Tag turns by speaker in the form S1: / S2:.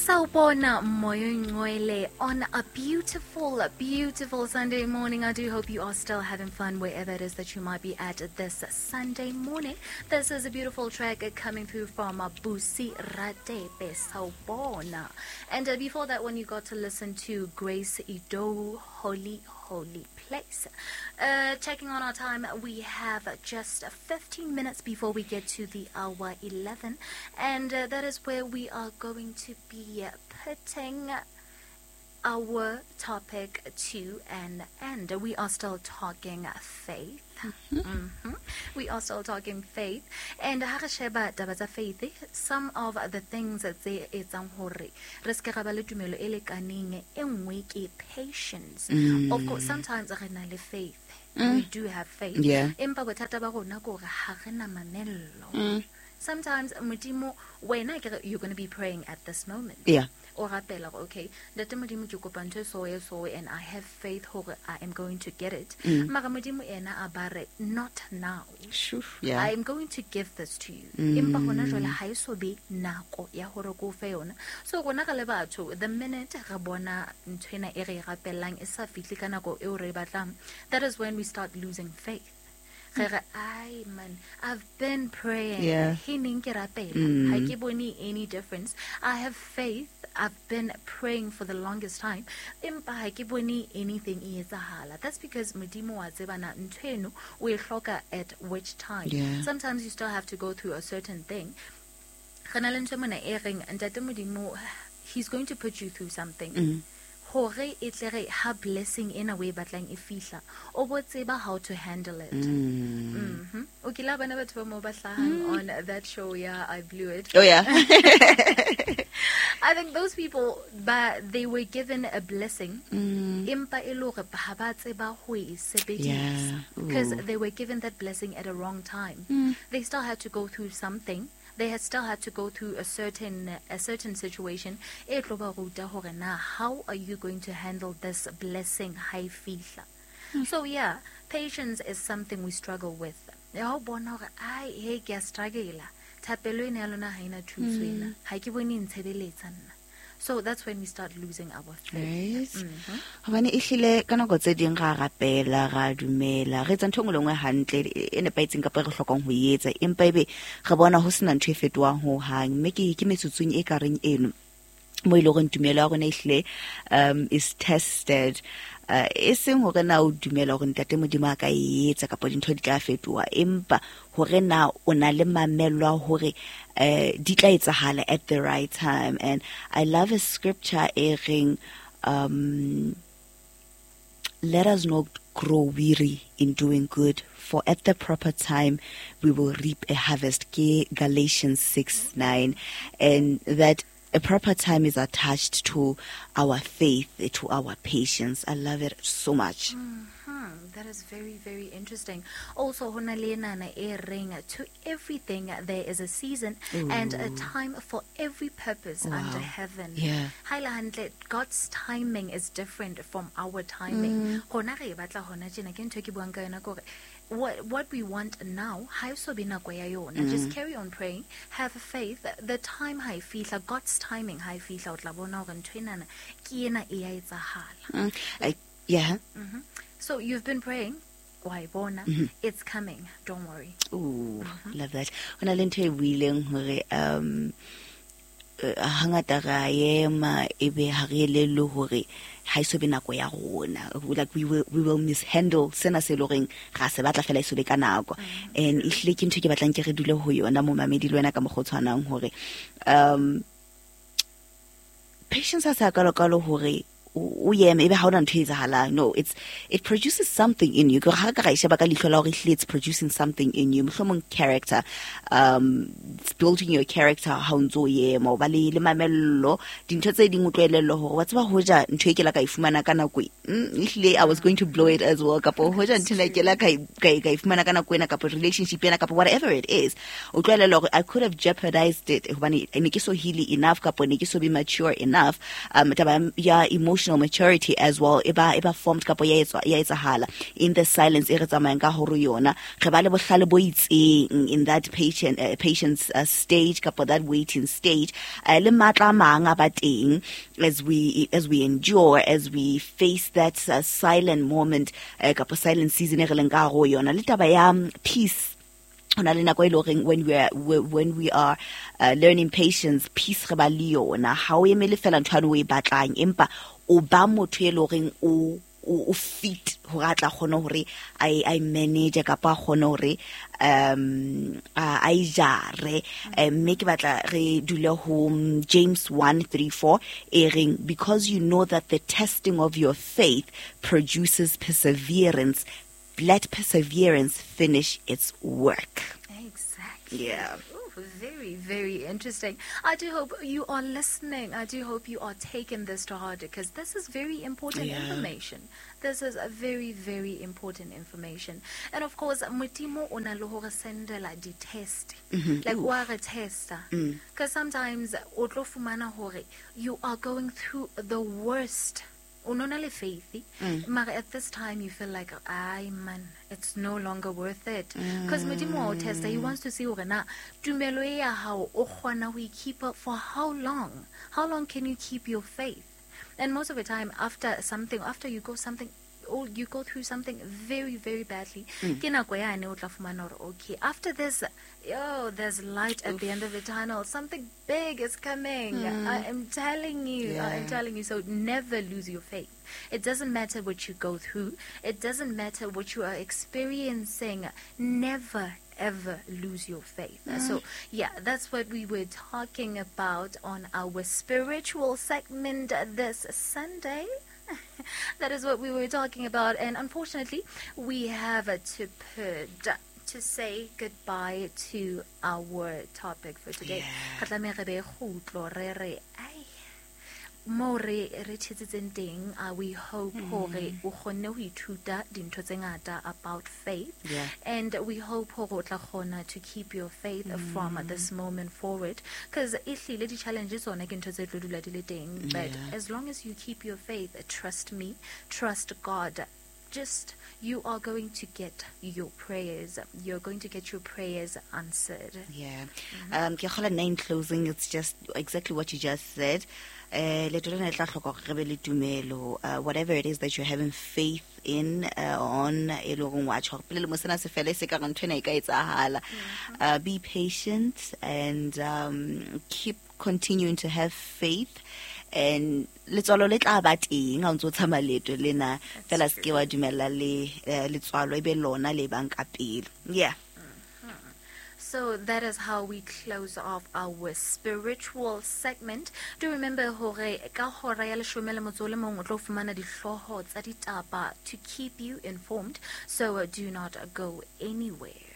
S1: Sawubona Moyo Ngcwele on a beautiful, beautiful Sunday morning. I do hope you are still having fun wherever it is that you might be at this Sunday morning. This is a beautiful track coming through from Busi Ratepe, Sawubona. And before that one, you got to listen to Grace Ido, Holy Place. Checking on our time, we have just 15 minutes before we get to the hour 11, and that is where we are going to be putting our topic to an end. We are still talking faith. We are still talking faith, and faith, some of the things that they patience. Of course, sometimes faith. We do have faith.
S2: Yeah.
S1: Sometimes you're going to be praying at this moment.
S2: Yeah.
S1: Or okay, and I have faith I am going to get it. Not now.
S2: Yeah.
S1: I am going to give this to you. So the minute that is when we start losing faith. I've been praying.
S2: Yeah.
S1: Any difference. I have faith. I've been praying for the longest time. Anything. That's because at which time.
S2: Yeah.
S1: Sometimes you still have to go through a certain thing. He's going to put you through something. Hore itlere ha blessing in a way batlang e fihla o bo tseba how to handle it. Okay, la bana batho ba mo batlang on that show. Yeah, I blew it.
S2: Oh yeah.
S1: I think those people, but they were given a blessing empa e le hore ha ba tseba ho e sebedisa, because they were given that blessing at a wrong time. They still had to go through something. They had still had to go through a certain situation. How are you going to handle this blessing? So yeah, patience is something we struggle with. So that's when we start losing our faith.
S2: Hobane ehlile ka nako tse ding ga rapela ga dumela re tsa ntho ngolongwe hantle e nepaitseng ka pa re hlokang ho etsa empa ebe re bona ho sena ntho e fetwang ho hang mme ke metsutsung e kareng eno mo ile go ntumela go ne ehlile is tested e seng hore na o dumela hore ntate modimo a ka etsa ka pa dintho di tla fetwa empa hore na o na le mamello hore di tla etsahala at the right time. And I love a scripture erring let us not grow weary in doing good, for at the proper time we will reap a harvest. Galatians 6:9, and that a proper time is attached to our faith, to our patience. I love it so much.
S1: That is very, very interesting. Also, to everything there is a season and a time for every purpose under heaven.
S2: Yeah.
S1: God's timing is different from our timing. What we want now, just carry on praying, have faith. The time high feel, God's timing high feel out.
S2: Yeah.
S1: So you've been praying. Why, Bona? It's coming. Don't worry.
S2: Ooh, love that. When I learned to willing hore hangata ga ema ebe ha re le lo hore ha iso be nako ya rona, like we will mishandle sena se loreng ga se batla fela iso be ka nako. And ihle ke ntho ke batlang ke re dule ho yona mo mamedi le wena ka mogotshwanang hore patience ha sa kalo hore maybe how no, it produces something in you. It's producing something in you. Character, it's building your character. I was going to blow it as well. Relationship, whatever it is. I could have jeopardized it. Enough, be mature enough. Emotion emotional maturity as well eba formed kapo ya etsahala in the silence e re tsamayang ka hore yona re ba le bohlale bo itseng in that patience stage kapo that waiting stage le matla mang a ba teng as we endure, as we face that silent moment kapo silent season e re leng ka go yona le taba ya peace. When we are learning patience, peace re ba le yona ha o emele fela ntho o e batlang empa o ba motho e loreng o fit hore a tla kgone hore I manage kapa kgone hore I jare mme ke batla re dule ho James 1:3-4 ering because you know that the testing of your faith produces perseverance. Let perseverance finish its work.
S1: Exactly.
S2: Yeah.
S1: Ooh, very, very interesting. I do hope you are listening. I do hope you are taking this to heart because this is very important information. This is a very, very important information. And of course, Mutimo ona lo hore sendela di test. Like wa re testa. Because sometimes o tlo fumana hore you are going through the worst. Unona le faithy, but at this time you feel like, man, it's no longer worth it. Because Modimo tester, he wants to see na tumelo ya hao o kgona ho keep up for how long? How long can you keep your faith? And most of the time, after you go through something very, very badly, okay, after this, there's light at the end of the tunnel. Something big is coming. I am telling you. So never lose your faith. It doesn't matter what you go through. It doesn't matter what you are experiencing. Never, ever lose your faith. So, that's what we were talking about on our spiritual segment this Sunday. That is what we were talking about, and unfortunately we have to say goodbye to our topic for today. We hope about faith, and we hope to keep your faith from this moment forward, because the challenges but as long as you keep your faith, trust me, trust God, you are going to get your prayers. You're going to get your prayers answered.
S2: In closing, it's just exactly what you just said. Whatever it is that you're having faith in be patient and keep continuing to have faith. And let's all let about on so tamaleto lena fela ske wa dumela le letswalo e be lona le banka pele.
S1: So that is how we close off our spiritual segment. Do remember hore ka hora ya 11 o tlo fumana dihloho tsa ditaba to keep you informed, so do not go anywhere.